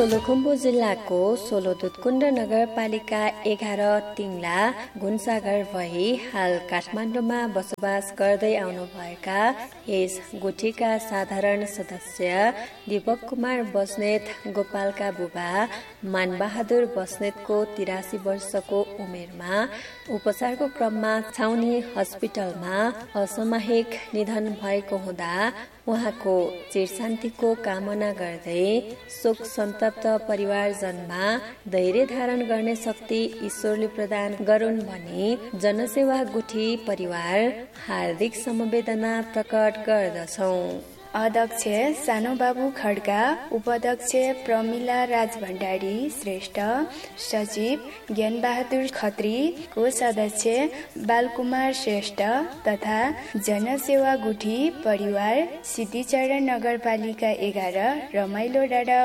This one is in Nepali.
सोलुखुम्बु जिल्लाको सोलुदुधकुण्ड नगरपालिका 11 तिङ्ला गुणसागर भई हाल काठमाडौँमा बसोबास गर्दै आउनुभएका यस गुठीका साधारण सदस्य दीपक कुमार बस्नेत गोपालका बुबा मानबहादुर बस्नेतको 83 वर्षको उमेरमा उपचारको क्रममा छाउनी हस्पिटलमा असामयिक निधन भएको हुँदा उहाँको चिरशान्तिको कामना गर्दै शोक सन्तप्त परिवारजनमा धैर्य धारण गर्ने शक्ति ईश्वरले प्रदान गरून् भनी जनसेवा गुठी परिवार हार्दिक समवेदना प्रकट गर्दछौं। अध्यक्ष सानुबाबु खड्का, उपाध्यक्ष प्रमिला राज भण्डारी श्रेष्ठ, सचिव ज्ञानबहादुर खत्री, कोषाध्यक्ष बालकुमार श्रेष्ठ तथा जनसेवा गुठी परिवार सिद्धिचरण नगरपालिका 11 रमाइलो डाँडा